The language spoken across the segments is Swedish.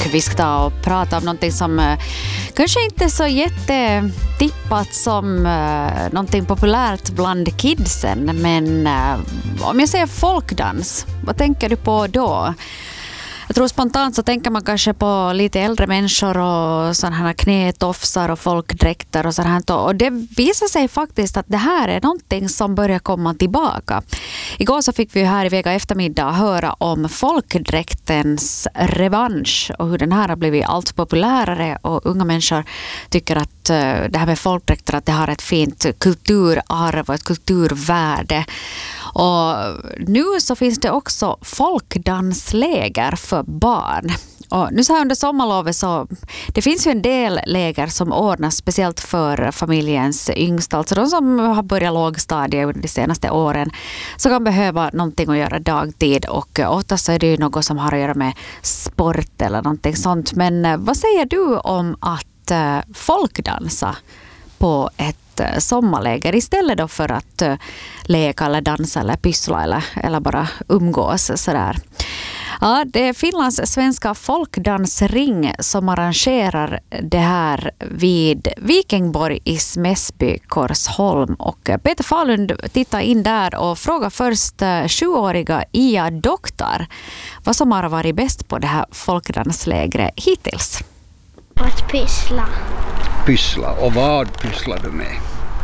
vi ska ta och prata om någonting som kanske inte är så jättetippat som någonting populärt bland kidsen. Men om jag säger folkdans, vad tänker du på då? Jag tror spontant så tänker man kanske på lite äldre människor och sådana här knätofsar och folkdräkter och sådant här. Och det visar sig faktiskt att det här är någonting som börjar komma tillbaka. Igår så fick vi här i Vega eftermiddag höra om folkdräktens revansch och hur den här har blivit allt populärare, och unga människor tycker att det här med folkdräkter, att det har ett fint kulturarv och ett kulturvärde. Och nu så finns det också folkdansläger för barn. Och nu så här under sommarlovet så det finns ju en del läger som ordnas speciellt för familjens yngsta, alltså de som har börjat lågstadiet under de senaste åren, så kan behöva någonting att göra dagtid, och oftast så är det ju något som har att göra med sport eller någonting sånt. Men vad säger du om att folkdansa på ett sommarläger istället då för att leka eller dansa eller pyssla eller bara umgås sådär? Ja, det är Finlands svenska folkdansring som arrangerar det här vid Vikingborg i Smäsby, Korsholm. Och Peter Falund tittar in där och frågar först 7-åriga Ia Doktor vad som har varit bäst på det här folkdanslägret hittills. Att pyssla. Pyssla? Och vad pysslar du med?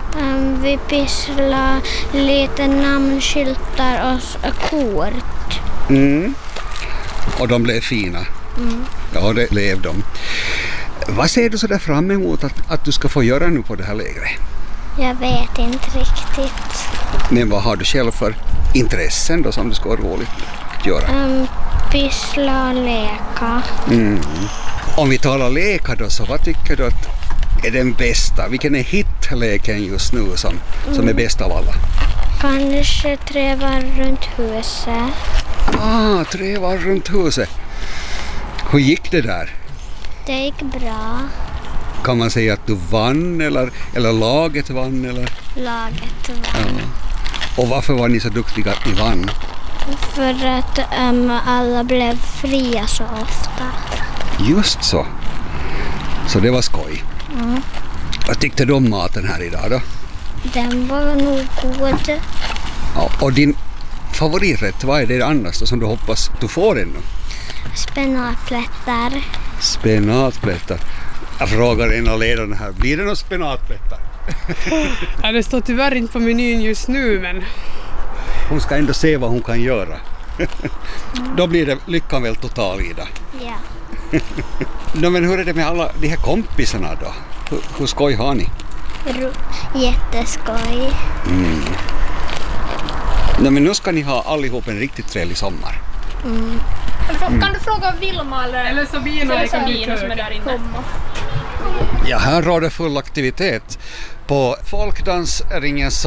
Vi pysslar lite namnskyltar och kort. Mm. Och de blev fina. Mm. Ja, det blev de. Vad ser du så där fram emot att du ska få göra nu på det här lägret? Jag vet inte riktigt. Men vad har du själv för intressen då som du ska vara roligt att göra? Pyssla och leka. Mm. Om vi talar leka då, så vad tycker du att är den bästa? Vilken är hitleken just nu som är bäst av alla? Kanske trävar runt huset. Trävar runt huset. Hur gick det där? Det gick bra. Kan man säga att du vann eller laget vann? Eller? Laget vann. Ja. Och varför var ni så duktiga att ni vann? För att alla blev fria så ofta. Just så. Så det var skoj. Mm. Vad tyckte du om maten här idag då? Den var nog god. Ja, och din favoriträtt, vad är det annars då som du hoppas du får ännu? Spenatplättar. Spenatplättar. Jag frågar en av ledarna här, blir det några spenatplättar? Ja, det står tyvärr inte på menyn just nu, men... Hon ska ändå se vad hon kan göra. Då blir det lyckan väl total, Ida. Ja. Men hur är det med alla de här kompisarna då? Hur skoj har ni? Jätteskoj. Mm. Men nu ska ni ha allihop en riktigt trevlig sommar. Mm. Kan du fråga Vilma eller Sabina som är där inne? Ja, här råder full aktivitet på folkdansringens